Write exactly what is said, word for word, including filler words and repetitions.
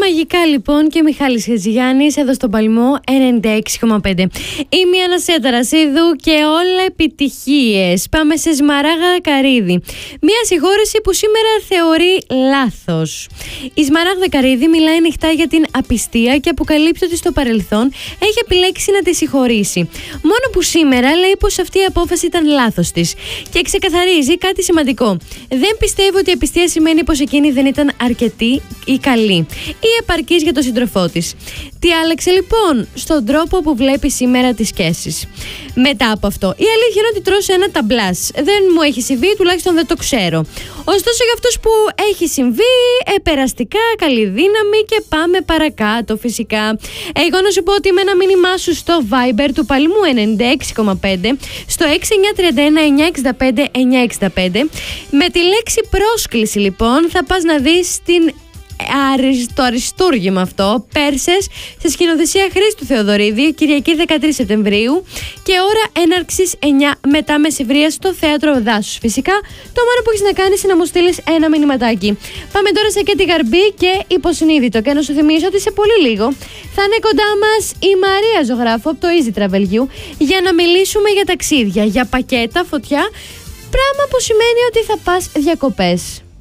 μαγικά λοιπόν και Μιχάλης Χατζηγιάννης εδώ στον Παλμό ενενήντα έξι κόμμα πέντε. Είμαι η Αναστασία Ταρασίδου και όλα επιτυχίες. Πάμε σε Σμαράγδα Καρύδη. Μια συγχώρεση που σήμερα θεωρεί λάθος. Η Σμαράγδα Καρύδη μιλάει ανοιχτά για την απιστία και αποκαλύπτει ότι στο παρελθόν έχει επιλέξει να τη συγχωρήσει. Μόνο που σήμερα λέει πως αυτή η απόφαση ήταν λάθος της και ξεκαθαρίζει κάτι σημαντικό. Δεν πιστεύω ότι η απιστία σημαίνει πως εκείνη δεν ήταν αρκετή ή καλή ή επαρκής για τον σύντροφό της. Τι άλλαξε λοιπόν? Στον τρόπο που βλέπει σήμερα τις σχέσεις. Μετά από αυτό, η αλήθεια είναι ότι τρώσε ένα ταμπλάς. Δεν μου έχει συμβεί, τουλάχιστον δεν το ξέρω. Ωστόσο, για αυτούς που έχει συμβεί, επεραστικά, καλή δύναμη και πάμε παρακάτω φυσικά. Εγώ να σου πω ότι με ένα μήνυμά σου στο Viber του Παλμού ενενήντα έξι κόμμα πέντε, στο έξι εννιά τρία ένα εννιά έξι πέντε εννιά έξι πέντε, με τη λέξη πρόσκληση λοιπόν θα πας να δεις την το αριστούργημα αυτό, Πέρσες, σε σκηνοθεσία Χρήστου Θεοδωρίδη, Κυριακή δεκατρείς Σεπτεμβρίου και ώρα έναρξης εννιά μετά μεσημβρία στο Θέατρο Δάσους. Φυσικά, το μόνο που έχεις να κάνεις είναι να μου στείλεις ένα μηνυματάκι. Πάμε τώρα σε Κέτι Γαρμπή και Υποσυνείδητο. Και να σου θυμίσω ότι σε πολύ λίγο θα είναι κοντά μας η Μαρία Ζωγράφου από το Easy Travel You για να μιλήσουμε για ταξίδια, για πακέτα, φωτιά, πράγμα που σημαίνει ότι θα πας διακοπές.